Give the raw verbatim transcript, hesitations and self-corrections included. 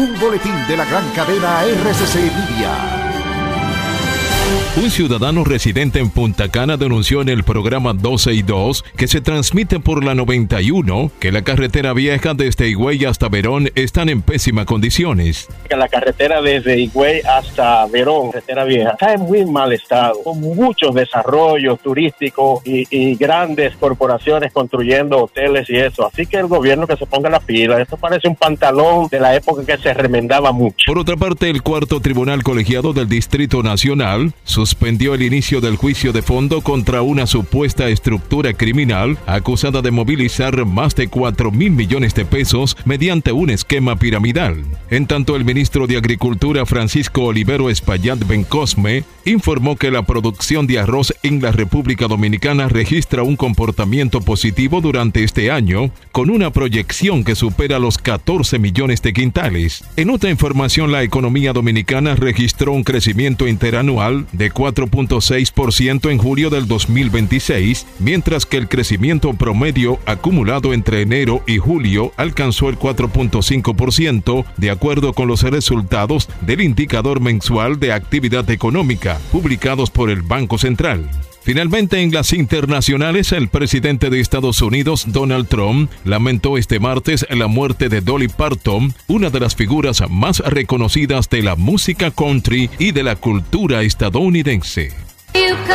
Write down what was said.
Un boletín de la gran cadena R C C Media. Un ciudadano residente en Punta Cana denunció en el programa doce y dos, que se transmite por la noventa y uno, que la carretera vieja desde Higüey hasta Verón están en pésimas condiciones. La carretera desde Higüey hasta Verón, carretera vieja, está en muy mal estado, con muchos desarrollos turísticos y, y grandes corporaciones construyendo hoteles y eso. Así que el gobierno que se ponga la pila. Esto parece un pantalón de la época que se remendaba mucho. Por otra parte, el cuarto tribunal colegiado del Distrito Nacional suspendió el inicio del juicio de fondo contra una supuesta estructura criminal acusada de movilizar más de cuatro mil millones de pesos mediante un esquema piramidal. En tanto, el ministro de Agricultura, Francisco Olivero Espaillat Bencosme, informó que la producción de arroz en la República Dominicana registra un comportamiento positivo durante este año, con una proyección que supera los catorce millones de quintales. En otra información, la economía dominicana registró un crecimiento interanual de cuatro punto seis por ciento en julio del dos mil veintiséis, mientras que el crecimiento promedio acumulado entre enero y julio alcanzó el cuatro punto cinco por ciento, de acuerdo con los resultados del indicador mensual de actividad económica, publicados por el Banco Central. Finalmente, en las internacionales, el presidente de Estados Unidos, Donald Trump, lamentó este martes la muerte de Dolly Parton, una de las figuras más reconocidas de la música country y de la cultura estadounidense.